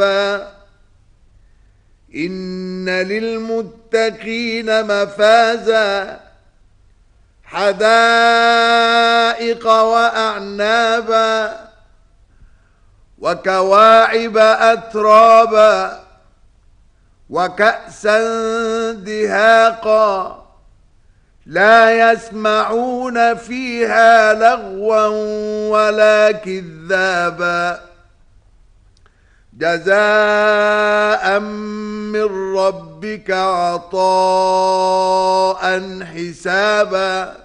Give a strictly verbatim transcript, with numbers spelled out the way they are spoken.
إن للمتقين مفازا حدائق وأعنابا وكواعب أترابا وكأسا دهاقا لا يسمعون فيها لغوا ولا كذابا جزاء من ربك عطاء حسابا